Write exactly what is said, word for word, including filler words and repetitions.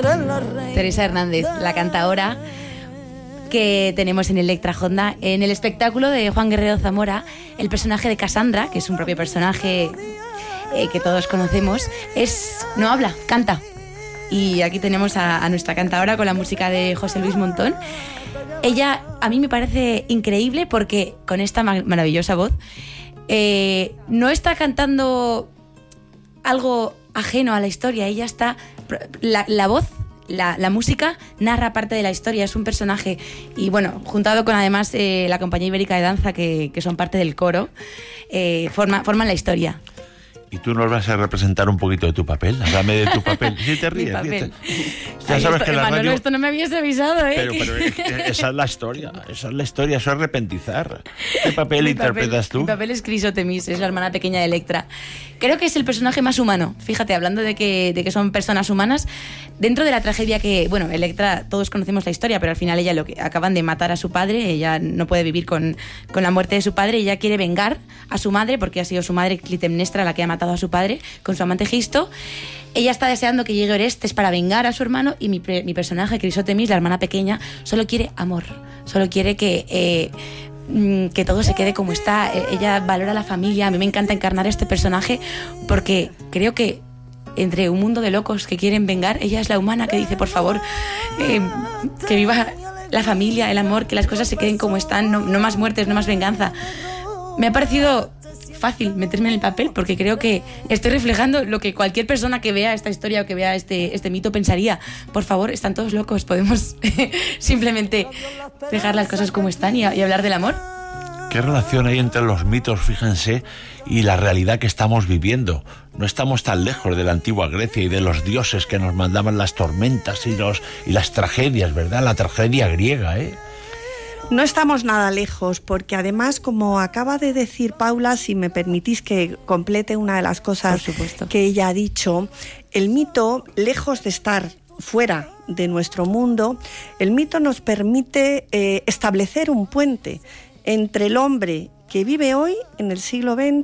Teresa Hernández, la cantaora que tenemos en Electra Honda, en el espectáculo de Juan Guerrero Zamora. El personaje de Cassandra, que es un propio personaje eh, que todos conocemos, es no habla, canta. Y aquí tenemos a, a nuestra cantadora con la música de José Luis Montón. Ella a mí me parece increíble porque con esta ma- maravillosa voz eh, no está cantando algo ajeno a la historia. Ella está... La, la voz, la, la música narra parte de la historia. Es un personaje. Y bueno, juntado con además eh, la Compañía Ibérica de Danza, que, que son parte del coro, eh, forma, forman la historia. ¿Y tú nos vas a representar un poquito de tu papel? Háblame de tu papel. Sí, te ríes. Mi papel. Ya Ay, sabes esto, que la Manolo, radio... esto no me habías avisado, ¿eh? Pero, pero esa es la historia, esa es la historia, eso es repentizar. ¿Qué papel mi interpretas papel, tú? Mi papel es Crisotemis, es la hermana pequeña de Electra. Creo que es el personaje más humano. Fíjate, hablando de que, de que son personas humanas, dentro de la tragedia que... Bueno, Electra, todos conocemos la historia, pero al final ella lo que acaban de matar a su padre, ella no puede vivir con, con la muerte de su padre, ella quiere vengar a su madre, porque ha sido su madre, Clitemnestra, la que ha matado a su padre, con su amante Gisto. Ella está deseando que llegue Orestes para vengar a su hermano y mi, pre, mi personaje, Crisotemis, la hermana pequeña, solo quiere amor, solo quiere que... Eh, que todo se quede como está. Ella valora la familia. A mí me encanta encarnar este personaje porque creo que entre un mundo de locos que quieren vengar, ella es la humana que dice, por favor, eh, que viva la familia, el amor, que las cosas se queden como están, no, no más muertes, no más venganza. Me ha parecido fácil meterme en el papel porque creo que estoy reflejando lo que cualquier persona que vea esta historia o que vea este, este mito pensaría. Por favor, están todos locos, podemos simplemente dejar las cosas como están y, y hablar del amor. ¿Qué relación hay entre los mitos, fíjense, y la realidad que estamos viviendo? No estamos tan lejos de la antigua Grecia y de los dioses que nos mandaban las tormentas y, los, y las tragedias, ¿verdad? La tragedia griega, ¿eh? No estamos nada lejos, porque además, como acaba de decir Paula, si me permitís que complete una de las cosas que ella ha dicho, el mito, lejos de estar fuera de nuestro mundo, el mito nos permite eh, establecer un puente entre el hombre que vive hoy en el siglo veinte